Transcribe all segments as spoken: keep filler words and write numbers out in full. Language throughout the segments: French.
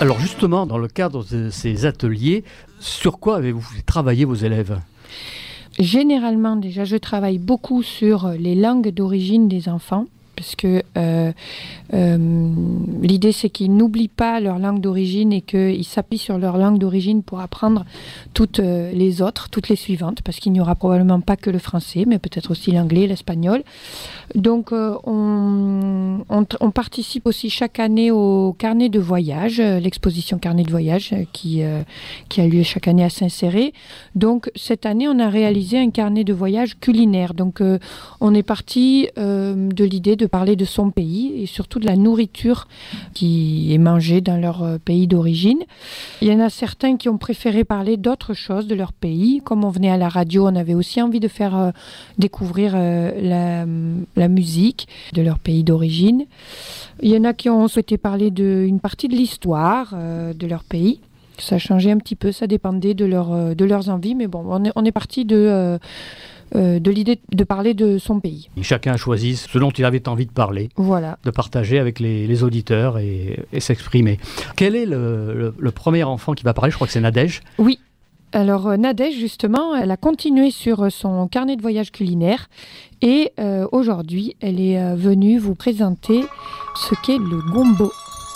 Alors justement, dans le cadre de ces ateliers, sur quoi avez-vous travaillé vos élèves ? Généralement, déjà, je travaille beaucoup sur les langues d'origine des enfants. Parce que euh, euh, l'idée, c'est qu'ils n'oublient pas leur langue d'origine et qu'ils s'appuient sur leur langue d'origine pour apprendre toutes euh, les autres, toutes les suivantes, parce qu'il n'y aura probablement pas que le français, mais peut-être aussi l'anglais, l'espagnol. Donc, euh, on, on, on participe aussi chaque année au carnet de voyage, euh, l'exposition carnet de voyage euh, qui, euh, qui a lieu chaque année à Saint-Céré. Donc, cette année, on a réalisé un carnet de voyage culinaire. Donc, euh, on est parti euh, de l'idée de parler de son pays et surtout de la nourriture qui est mangée dans leur pays d'origine. Il y en a certains qui ont préféré parler d'autres choses de leur pays. Comme on venait à la radio, on avait aussi envie de faire euh, découvrir euh, la, la musique de leur pays d'origine. Il y en a qui ont souhaité parler d'une partie de l'histoire euh, de leur pays. Ça changeait un petit peu, ça dépendait de, leur, euh, de leurs envies, mais bon, on est, on est parti de... Euh, Euh, de l'idée de parler de son pays. Et chacun a choisi ce dont il avait envie de parler, voilà. De partager avec les, les auditeurs et, et s'exprimer. Quel est le, le, le premier enfant qui va parler ? Je crois que c'est Nadège. Oui. Alors euh, Nadège, justement, elle a continué sur son carnet de voyage culinaire et euh, aujourd'hui, elle est euh, venue vous présenter ce qu'est le gombo.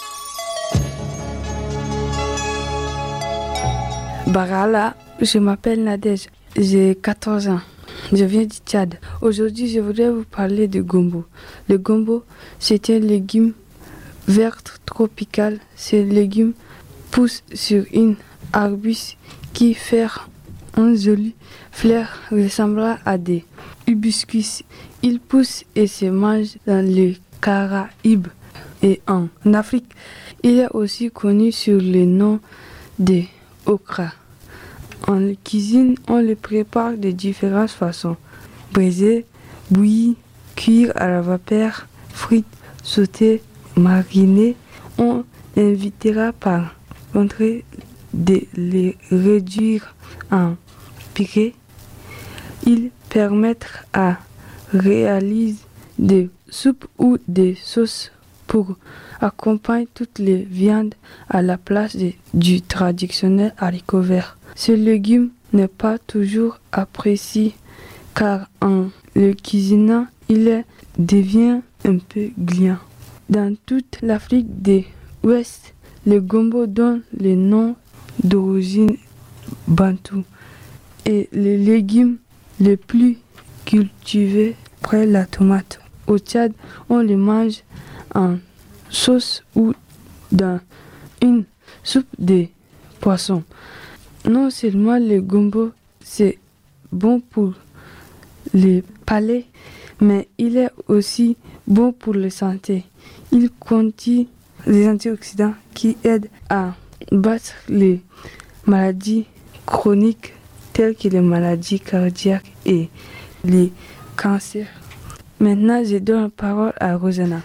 Barala, je m'appelle Nadège, j'ai quatorze ans. Je viens du Tchad. Aujourd'hui, je voudrais vous parler de gombo. Le gombo, c'est un légume vert tropical. Ce légume pousse sur une arbuste qui fait un joli fleur ressemblant à des hibiscus. Il pousse et se mange dans les Caraïbes et en Afrique. Il est aussi connu sous le nom de okra. En cuisine, on le prépare de différentes façons. Braisé, bouilli, cuire à la vapeur, frites, sauté, mariné. On invitera par contre de les réduire en purée. Ils permettent à réaliser des soupes ou des sauces pour accompagner toutes les viandes à la place de, du traditionnel haricot vert. Ce légume n'est pas toujours apprécié car en le cuisinant, il est, devient un peu gluant. Dans toute l'Afrique de l'Ouest, le gombo donne le nom d'origine bantou et le légume le plus cultivé après la tomate. Au Tchad, on le mange en sauce ou dans une soupe de poisson. Non seulement le gombo, c'est bon pour le palais, mais il est aussi bon pour la santé. Il contient des antioxydants qui aident à battre les maladies chroniques telles que les maladies cardiaques et les cancers. Maintenant, je donne la parole à Rosanna.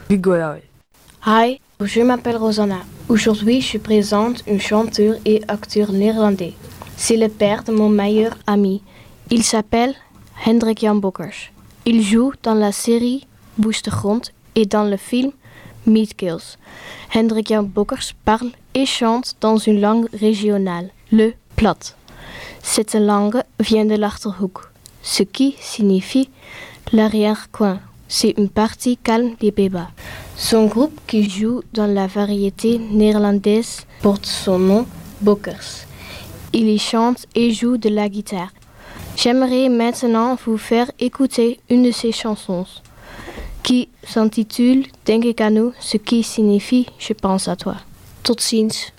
Hi, je m'appelle Rosanna. Aujourd'hui, je présente un chanteur et acteur néerlandais. C'est le père de mon meilleur ami. Il s'appelle Hendrik Jan Bokkers. Il joue dans la série Woeste Grond et dans le film Meat Kills. Hendrik Jan Bokkers parle et chante dans une langue régionale, le plat. Cette langue vient de l'Achterhoek, ce qui signifie l'arrière-coin. C'est une partie calme des Pays-Bas. Son groupe qui joue dans la variété néerlandaise porte son nom, Bokkers. Il y chante et joue de la guitare. J'aimerais maintenant vous faire écouter une de ses chansons qui s'intitule Denk ik aan u, ce qui signifie Je pense à toi. Tot ziens.